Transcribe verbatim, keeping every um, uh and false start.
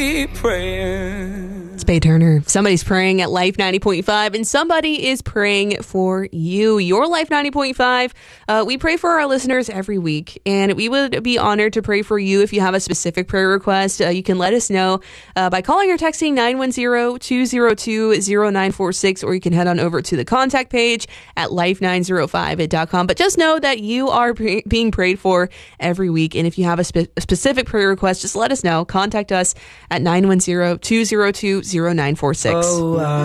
It's Faye Turner. Somebody's praying at Life ninety point five, and somebody is praying for you. Your Life ninety point five. Uh, we pray for our listeners every week, and we would be honored to pray for you. If you have a specific prayer request, uh, you can let us know uh, by calling or texting nine one zero, two zero two, zero nine four six, or you can head on over to the contact page at life nine oh five dot com. But just know that you are pre- being prayed for every week, and if you have a, spe- a specific prayer request, just let us know. Contact us at nine one zero, two zero two, zero nine four six. Oh, uh